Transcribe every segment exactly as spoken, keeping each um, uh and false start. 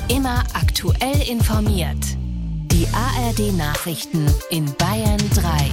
Immer aktuell informiert. Die A R D-Nachrichten in Bayern drei.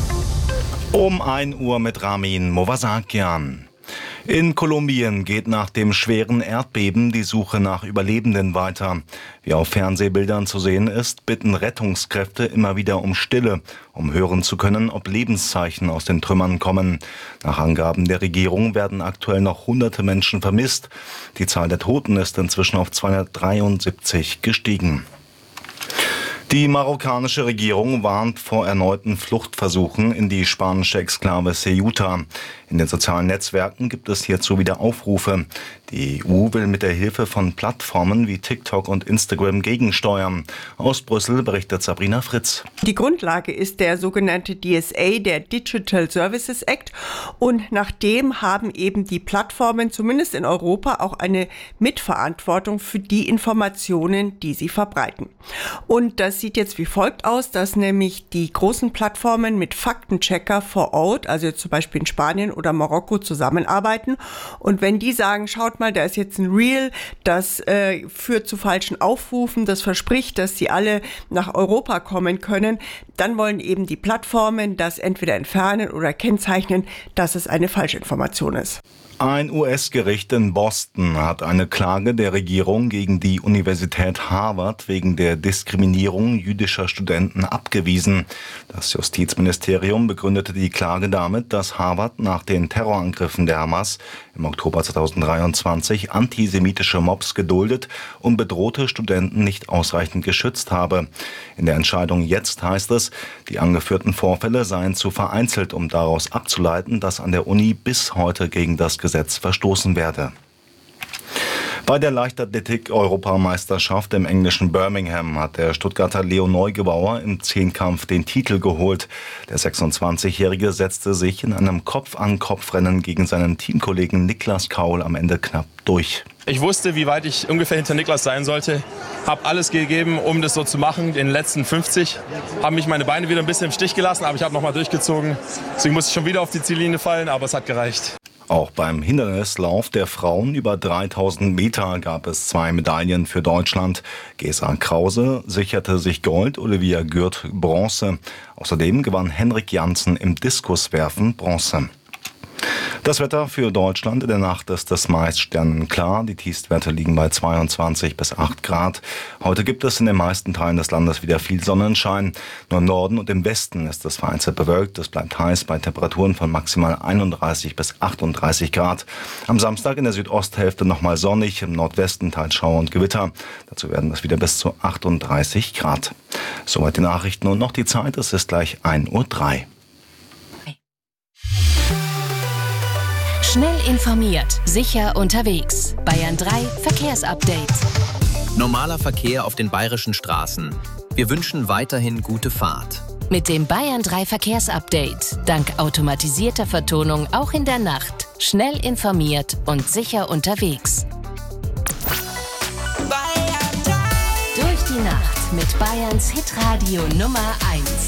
Um ein Uhr mit Ramin Movasakian. In Kolumbien geht nach dem schweren Erdbeben die Suche nach Überlebenden weiter. Wie auf Fernsehbildern zu sehen ist, bitten Rettungskräfte immer wieder um Stille, um hören zu können, ob Lebenszeichen aus den Trümmern kommen. Nach Angaben der Regierung werden aktuell noch hunderte Menschen vermisst. Die Zahl der Toten ist inzwischen auf zweihundertdreiundsiebzig gestiegen. Die marokkanische Regierung warnt vor erneuten Fluchtversuchen in die spanische Exklave Ceuta. In den sozialen Netzwerken gibt es hierzu wieder Aufrufe. Die E U will mit der Hilfe von Plattformen wie TikTok und Instagram gegensteuern. Aus Brüssel berichtet Sabrina Fritz. Die Grundlage ist der sogenannte D S A, der Digital Services Act. Und nach dem haben eben die Plattformen, zumindest in Europa, auch eine Mitverantwortung für die Informationen, die sie verbreiten. Und das sieht jetzt wie folgt aus, dass nämlich die großen Plattformen mit Faktenchecker vor Ort, also zum Beispiel in Spanien oder Marokko, zusammenarbeiten. Und wenn die sagen, schaut mal, da ist jetzt ein Reel, das äh, führt zu falschen Aufrufen, das verspricht, dass sie alle nach Europa kommen können, dann wollen eben die Plattformen das entweder entfernen oder kennzeichnen, dass es eine Falschinformation ist. Ein U S-Gericht in Boston hat eine Klage der Regierung gegen die Universität Harvard wegen der Diskriminierung jüdischer Studenten abgewiesen. Das Justizministerium begründete die Klage damit, dass Harvard nach den Terrorangriffen der Hamas im Oktober zweitausenddreiundzwanzig antisemitische Mobs geduldet und bedrohte Studenten nicht ausreichend geschützt habe. In der Entscheidung jetzt heißt es, die angeführten Vorfälle seien zu vereinzelt, um daraus abzuleiten, dass an der Uni bis heute gegen das Gesetz verstoßen werde. Bei der Leichtathletik-Europameisterschaft im englischen Birmingham hat der Stuttgarter Leo Neugebauer im Zehnkampf den Titel geholt. Der sechsundzwanzigjährige setzte sich in einem Kopf-an-Kopf-Rennen gegen seinen Teamkollegen Niklas Kaul am Ende knapp durch. Ich wusste, wie weit ich ungefähr hinter Niklas sein sollte. Habe alles gegeben, um das so zu machen. Den letzten fünfzig haben mich meine Beine wieder ein bisschen im Stich gelassen, aber ich habe noch mal durchgezogen. Deswegen musste ich schon wieder auf die Ziellinie fallen, aber es hat gereicht. Auch beim Hindernislauf der Frauen über dreitausend Meter gab es zwei Medaillen für Deutschland. Gesa Krause sicherte sich Gold, Olivia Gürt Bronze. Außerdem gewann Henrik Janssen im Diskuswerfen Bronze. Das Wetter für Deutschland: in der Nacht ist es meist sternenklar. Die Tiefstwerte liegen bei zweiundzwanzig bis acht Grad. Heute gibt es in den meisten Teilen des Landes wieder viel Sonnenschein. Nur im Norden und im Westen ist es vereinzelt bewölkt. Es bleibt heiß bei Temperaturen von maximal einunddreißig bis achtunddreißig Grad. Am Samstag in der Südosthälfte nochmal sonnig, im Nordwesten teils Schauer und Gewitter. Dazu werden es wieder bis zu achtunddreißig Grad. Soweit die Nachrichten und noch die Zeit. Es ist gleich ein Uhr drei. Schnell informiert, sicher unterwegs. Bayern drei Verkehrsupdate. Normaler Verkehr auf den bayerischen Straßen. Wir wünschen weiterhin gute Fahrt. Mit dem Bayern drei Verkehrsupdate. Dank automatisierter Vertonung auch in der Nacht. Schnell informiert und sicher unterwegs. Durch die Nacht mit Bayerns Hitradio Nummer eins.